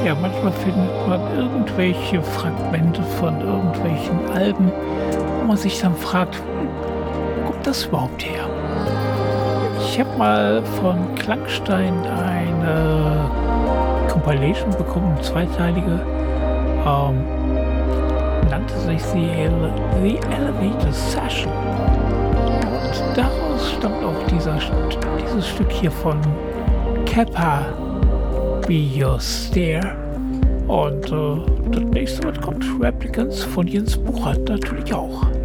Ja, manchmal findet man irgendwelche Fragmente von irgendwelchen Alben, wo man sich dann fragt: „Wo kommt das überhaupt her?“ Ich habe mal von Klangstein eine Compilation bekommen, zweiteilige, nannte sich The Elevator Session. Und daraus stammt auch dieses Stück hier von Kappa, Be Your Stare. Und das nächste, was kommt, Replicants von Jens Buchert natürlich auch.